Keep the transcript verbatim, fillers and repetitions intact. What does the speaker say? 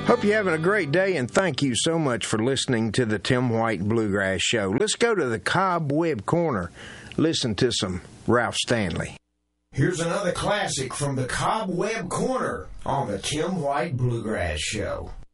Hope you're having a great day, and thank you so much for listening to the Tim White Bluegrass Show. Let's go to the Cobweb Corner. Listen to some Ralph Stanley. Here's another classic from the Cobweb Corner on the Tim White Bluegrass Show.